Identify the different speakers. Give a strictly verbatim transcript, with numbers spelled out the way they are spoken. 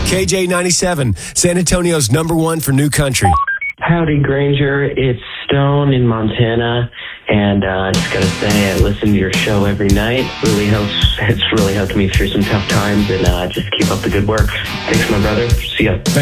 Speaker 1: K J ninety-seven, San Antonio's number one for new country.
Speaker 2: Howdy, Granger. It's Stone in Montana, and uh, I just gotta say, I listen to your show every night. Really helps. It's really helped me through some tough times, and uh, just keep up the good work. Thanks, my brother. See ya.